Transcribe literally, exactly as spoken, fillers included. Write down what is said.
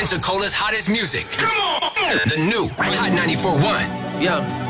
Pensacola's hottest music. Come on! The new Hot ninety-four point one. Yeah.